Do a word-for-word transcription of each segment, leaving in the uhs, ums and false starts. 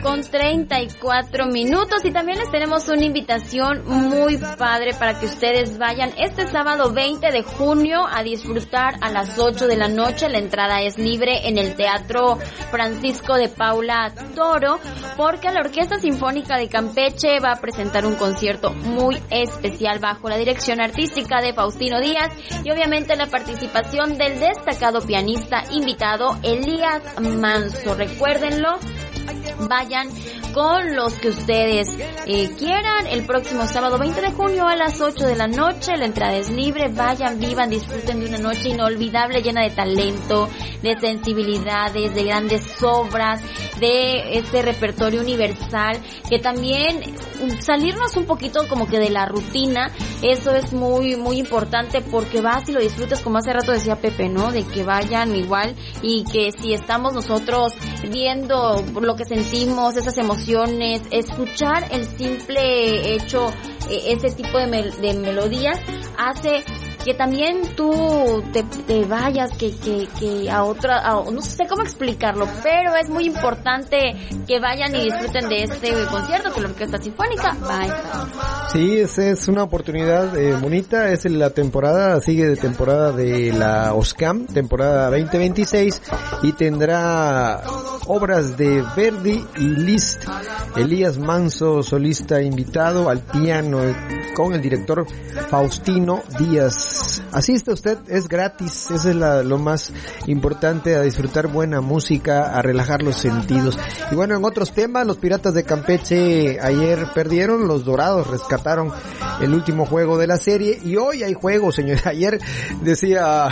con treinta y cuatro minutos y también les tenemos una invitación muy padre para que ustedes vayan este sábado veinte de junio a disfrutar a las ocho de la noche. La entrada es libre en el Teatro Francisco de Paula Toro, porque la Orquesta Sinfónica de Campeche va a presentar un concierto muy especial bajo la dirección artística de Faustino Díaz y obviamente la participación del destacado pianista invitado Elías Manso. Recuérdenlo, vayan con los que ustedes eh, quieran el próximo sábado veinte de junio a las ocho de la noche. La entrada es libre, vayan, vivan, disfruten de una noche inolvidable, llena de talento, de sensibilidades, de grandes obras, de este repertorio universal, que también salirnos un poquito como que de la rutina, eso es muy muy importante, porque vas y lo disfrutas, como hace rato decía Pepe, ¿no? De que vayan igual, y que si estamos nosotros viendo lo que sentimos, esas emociones, escuchar el simple hecho, eh, ese tipo de, mel- de melodías hace que también tú te, te vayas, que, que, que a otra, a, no sé cómo explicarlo, pero es muy importante que vayan y disfruten de este concierto que la Orquesta Sinfónica va a estar. Sí, es, es una oportunidad eh, bonita, es la temporada, sigue de temporada de la OSCAM, temporada veinte veintiséis, y tendrá obras de Verdi y Liszt. Elías Manso, solista invitado al piano, con el director Faustino Díaz. Asista usted, es gratis, eso es la, lo más importante, a disfrutar buena música, a relajar los sentidos. Y bueno, en otros temas, los Piratas de Campeche ayer perdieron, los Dorados rescataron el último juego de la serie, y hoy hay juego, señor. Ayer decía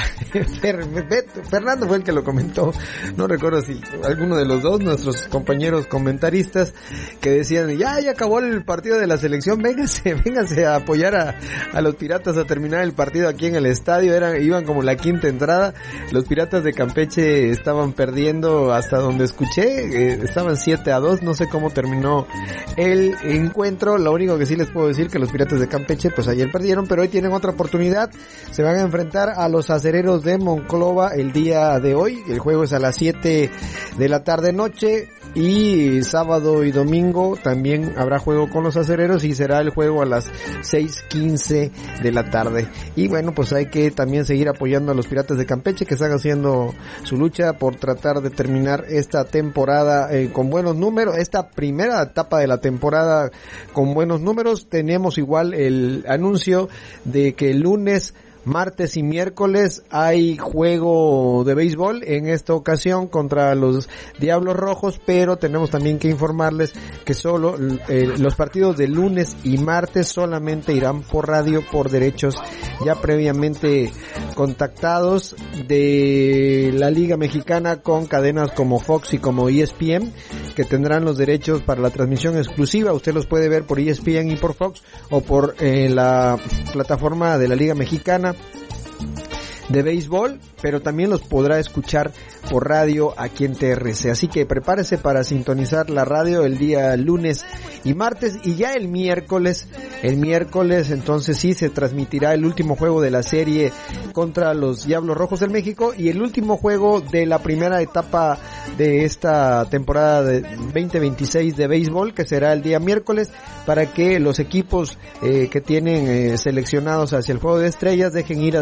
Fernando, fue el que lo comentó, no recuerdo si alguno de los dos, nuestros compañeros comentaristas, que decían, ya, ya acabó el partido de la selección, véngase, véngase a apoyar a, a los Piratas a terminar el partido aquí en el estadio. Eran, iban como la quinta entrada, los Piratas de Campeche estaban perdiendo hasta donde escuché, eh, estaban siete a dos, no sé cómo terminó el encuentro. Lo único que sí les puedo decir que los Piratas de Campeche pues ayer perdieron, pero hoy tienen otra oportunidad, se van a enfrentar a los Acereros de Monclova el día de hoy. El juego es a las siete de la tarde noche, y sábado y domingo también habrá juego con los Acereros, y será el juego a las seis quince de la tarde. Y bueno, pues hay que también seguir apoyando a los Piratas de Campeche, que están haciendo su lucha por tratar de terminar esta temporada eh, con buenos números, esta primera etapa de la temporada con buenos números. Tenemos igual el anuncio de que el lunes, martes y miércoles hay juego de béisbol, en esta ocasión contra los Diablos Rojos, pero tenemos también que informarles que solo eh, los partidos de lunes y martes solamente irán por radio, por derechos ya previamente contactados de la Liga Mexicana, con cadenas como Fox y como E S P N, que tendrán los derechos para la transmisión exclusiva. Usted los puede ver por E S P N y por Fox, o por eh, la plataforma de la Liga Mexicana de béisbol, pero también los podrá escuchar por radio aquí en T R C. Así que prepárese para sintonizar la radio el día lunes y martes, y ya el miércoles, el miércoles entonces sí se transmitirá el último juego de la serie contra los Diablos Rojos del México, y el último juego de la primera etapa de esta temporada de veinte veintiséis de béisbol, que será el día miércoles, para que los equipos eh, que tienen eh, seleccionados hacia el Juego de Estrellas dejen ir a